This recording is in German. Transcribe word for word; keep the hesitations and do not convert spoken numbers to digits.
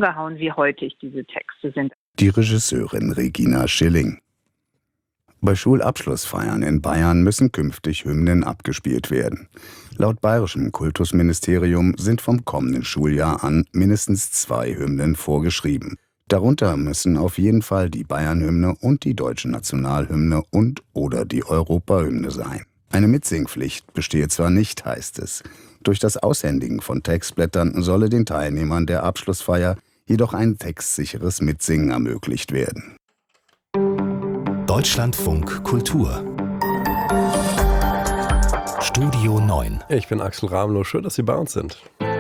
umgehauen, wie heutig diese Texte sind. Die Regisseurin Regina Schilling. Bei Schulabschlussfeiern in Bayern müssen künftig Hymnen abgespielt werden. Laut bayerischem Kultusministerium sind vom kommenden Schuljahr an mindestens zwei Hymnen vorgeschrieben. Darunter müssen auf jeden Fall die Bayernhymne und die deutsche Nationalhymne und oder die Europahymne sein. Eine Mitsingpflicht bestehe zwar nicht, heißt es. Durch das Aushändigen von Textblättern solle den Teilnehmern der Abschlussfeier jedoch ein textsicheres Mitsingen ermöglicht werden. Deutschlandfunk Kultur Studio neun. Ich bin Axel Ramlow, schön, dass Sie bei uns sind.